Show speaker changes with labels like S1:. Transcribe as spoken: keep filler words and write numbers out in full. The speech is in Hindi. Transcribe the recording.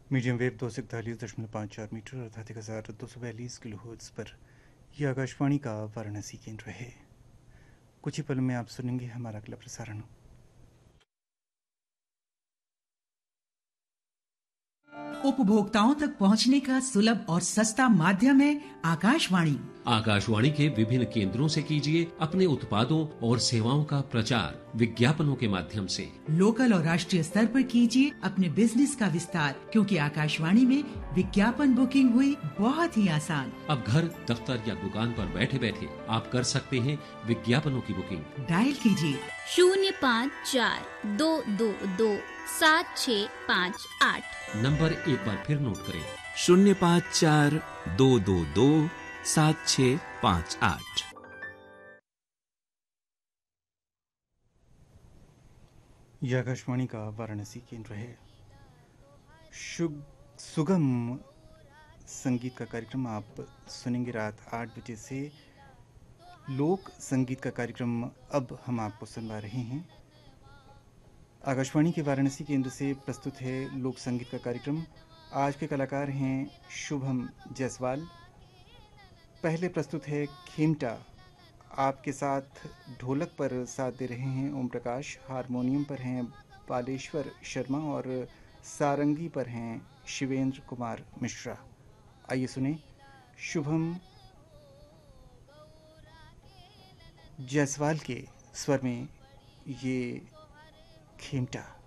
S1: मीडियम वेव दो सौ इकतालीस दशमलव पाँच चार मीटर अर्थात एक हज़ार दो सौ बयालीस किलो हर्ट्ज़ पर यह आकाशवाणी का वाराणसी केंद्र है। कुछ ही पल में आप सुनेंगे हमारा अगला प्रसारण।
S2: उपभोक्ताओं तक पहुंचने का सुलभ और सस्ता माध्यम है आकाशवाणी।
S3: आकाशवाणी के विभिन्न केंद्रों से कीजिए अपने उत्पादों और सेवाओं का प्रचार विज्ञापनों के माध्यम से।
S2: लोकल और राष्ट्रीय स्तर पर कीजिए अपने बिजनेस का विस्तार, क्योंकि आकाशवाणी में विज्ञापन बुकिंग हुई बहुत ही आसान।
S3: अब घर, दफ्तर या दुकान पर बैठे बैठे आप कर सकते हैं विज्ञापनों की बुकिंग।
S2: डायल कीजिए
S4: शून्य पाँच चार दो दो दो सात छः पाँच आठ।
S3: नंबर एक बार फिर नोट करें,
S5: शून्य पाँच चार दो दो दो सात छः पाँच आठ।
S1: यह आकाशवाणी का वाराणसी केंद्र है। शुभ सुगम संगीत का कार्यक्रम आप सुनेंगे रात आठ बजे से। लोक संगीत का कार्यक्रम अब हम आपको सुनवा रहे हैं। आकाशवाणी के वाराणसी केंद्र से प्रस्तुत है लोक संगीत का कार्यक्रम। आज के कलाकार हैं शुभम जायसवाल। पहले प्रस्तुत है खेमटा। आपके साथ ढोलक पर साथ दे रहे हैं ओम प्रकाश, हारमोनियम पर हैं बालेश्वर शर्मा और सारंगी पर हैं शिवेंद्र कुमार मिश्रा। आइए सुने शुभम जायसवाल के स्वर में ये खेमटा।